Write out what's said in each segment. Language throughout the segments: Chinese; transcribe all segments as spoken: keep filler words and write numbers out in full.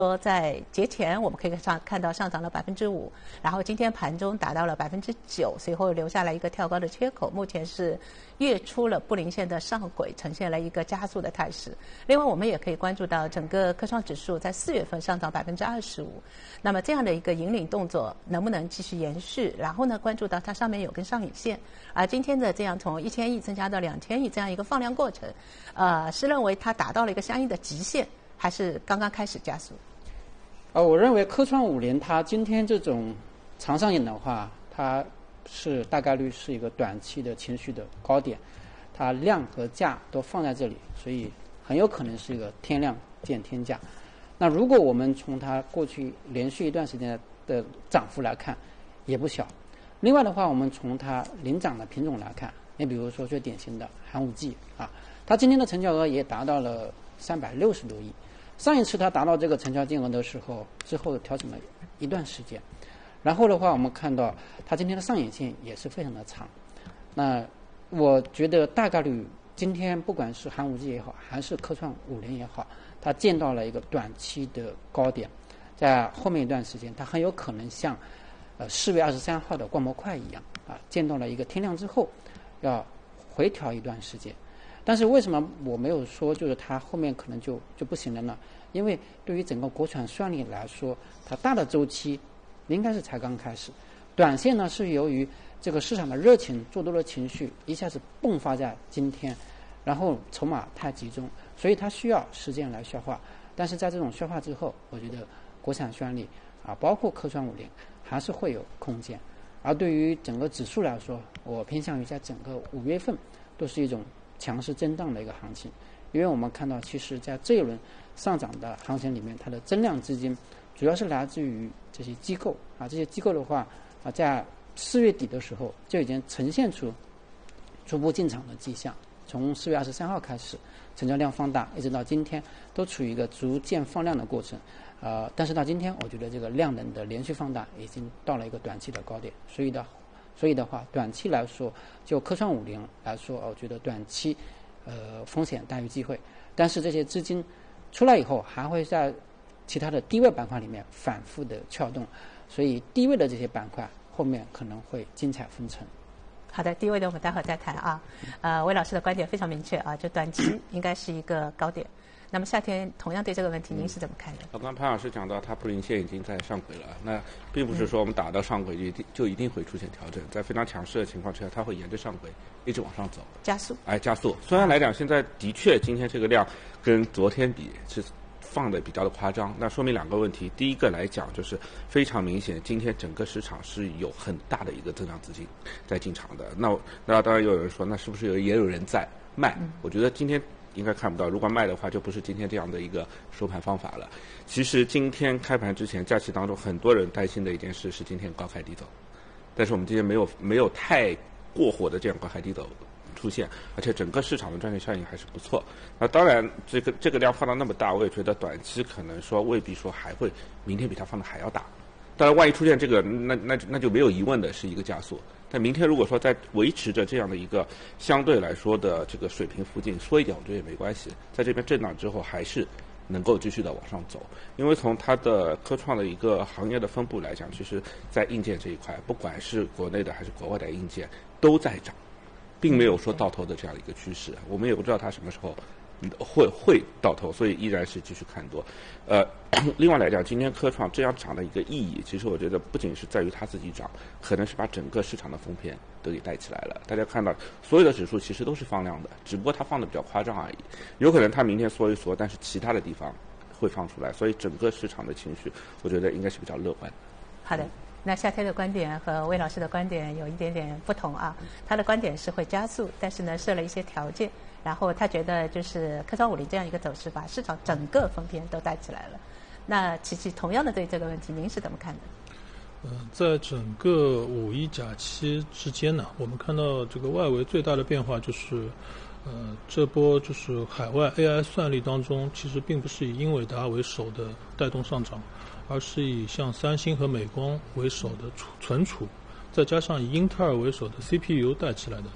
说在节前我们可以上看到上涨了百分之五，然后今天盘中达到了百分之九，随后留下来一个跳高的缺口，目前是跃出了布林线的上轨，呈现了一个加速的态势。另外，我们也可以关注到整个科创指数在四月份上涨百分之二十五，那么这样的一个引领动作能不能继续延续？然后呢，关注到它上面有根上影线，而今天的这样从一千亿增加到两千亿这样一个放量过程，呃，是认为它达到了一个相应的极限，还是刚刚开始加速？ 呃，我认为科创五零它今天这种长上影的话，它是大概率是一个短期的情绪的高点，它量和价都放在这里，所以很有可能是一个天量见天价。那如果我们从它过去连续一段时间的涨幅来看，也不小。另外的话，我们从它领涨的品种来看，你比如说最典型的寒武纪啊，它今天的成交额也达到了三百六十多亿。上一次它达到这个成交金额的时候，之后调整了一段时间，然后的话，我们看到它今天的上影线也是非常的长。那我觉得大概率今天不管是寒武纪也好，还是科创五零也好，它见到了一个短期的高点，在后面一段时间，它很有可能像呃四月二十三号的光模块一样啊，见到了一个天量之后，要回调一段时间。但是为什么我没有说就是它后面可能就就不行了呢？因为对于整个国产算力来说，它大的周期应该是才刚开始，短线呢是由于这个市场的热情做多的情绪一下子迸发在今天，然后筹码太集中，所以它需要时间来消化。但是在这种消化之后，我觉得国产算力啊，包括科创五零还是会有空间。而对于整个指数来说，我偏向于在整个五月份都是一种强势震荡的一个行情，因为我们看到，其实在这一轮上涨的行情里面，它的增量资金主要是来自于这些机构啊，这些机构的话啊，在四月底的时候就已经呈现出逐步进场的迹象。从四月二十三号开始，成交量放大，一直到今天都处于一个逐渐放量的过程。呃，但是到今天，我觉得这个量能的连续放大已经到了一个短期的高点，所以的。所以的话，短期来说，就科创五零来说，我觉得短期，呃，风险大于机会。但是这些资金出来以后，还会在其他的低位板块里面反复的撬动，所以低位的这些板块后面可能会精彩纷呈。 好的，低位的我们待会儿再谈啊。呃，魏老师的观点非常明确啊，就短期应该是一个高点。那么夏天同样对这个问题，您是怎么看的？ 刚刚潘老师讲到，它布林线已经在上轨了，那并不是说我们打到上轨就一定就一定会出现调整，在非常强势的情况之下，它会沿着上轨一直往上走， 加速。 哎，加速。虽然来讲，现在的确今天这个量跟昨天比是放的比较的夸张，那说明两个问题。第一个来讲，就是非常明显，今天整个市场是有很大的一个增量资金在进场的。那那当然有人说，那是不是有也有人在卖？嗯、我觉得今天应该看不到，如果卖的话，就不是今天这样的一个收盘方法了。其实今天开盘之前，假期当中很多人担心的一件事是今天高开低走，但是我们今天没有没有太过火的这样高开低走出现，而且整个市场的赚钱效应还是不错。那当然，这个这个量放到那么大，我也觉得短期可能说未必说还会明天比它放的还要大。当然，万一出现这个，那那那就没有疑问的是一个加速。但明天如果说在维持着这样的一个相对来说的这个水平附近，缩一点我觉得也没关系。在这边震荡之后，还是能够继续的往上走。因为从它的科创的一个行业的分布来讲，其实在硬件这一块，不管是国内的还是国外的硬件都在涨，并没有说到头的这样一个趋势。我们也不知道它什么时候会会到头，所以依然是继续看多。呃，另外来讲，今天科创这样涨的一个意义，其实我觉得不仅是在于它自己涨，可能是把整个市场的风偏都给带起来了。大家看到所有的指数其实都是放量的，只不过它放的比较夸张而已。有可能它明天缩一缩，但是其他的地方会放出来，所以整个市场的情绪，我觉得应该是比较乐观的。 好的。那夏天的观点和魏老师的观点有一点点不同啊，他的观点是会加速，但是呢设了一些条件，然后他觉得就是科创五零这样一个走势把市场整个风偏都带起来了。那琪琪同样的对这个问题您是怎么看的？ 呃，在整个五一假期之间呢，我们看到这个外围最大的变化就是，呃，这波就是海外 A I 算力当中，其实并不是以英伟达为首的带动上涨，而是以像三星和美光为首的存储，再加上以英特尔为首的 C P U 带起来的。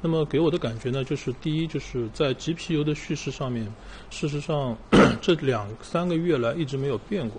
那么给我的感觉呢，就是第一，就是在 G P U 的叙事上面，事实上这两三个月来一直没有变过。